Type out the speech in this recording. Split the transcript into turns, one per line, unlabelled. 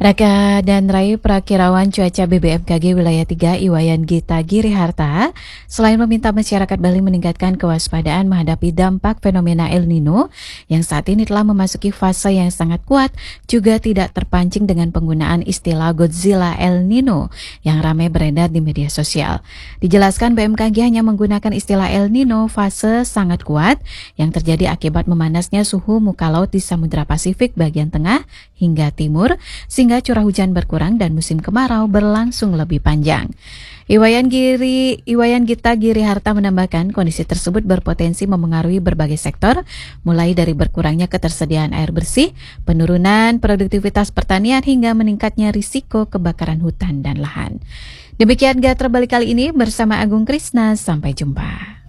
Raka dan Rai Prakirawan Cuaca BBMKG Wilayah 3 Iwayan Gita Giriharta selain meminta masyarakat Bali meningkatkan kewaspadaan menghadapi dampak fenomena El Nino yang saat ini telah memasuki fase yang sangat kuat, juga tidak terpancing dengan penggunaan istilah Godzilla El Nino yang ramai beredar di media sosial. Dijelaskan BMKG hanya menggunakan istilah El Nino fase sangat kuat yang terjadi akibat memanasnya suhu muka laut di Samudra Pasifik bagian tengah hingga timur, sehingga curah hujan berkurang dan musim kemarau berlangsung lebih panjang. Iwayan Gita Giriharta menambahkan kondisi tersebut berpotensi memengaruhi berbagai sektor, mulai dari berkurangnya ketersediaan air bersih, penurunan produktivitas pertanian, hingga meningkatnya risiko kebakaran hutan dan lahan. Demikian Gatra Bali kali ini bersama Agung Krisna, sampai jumpa.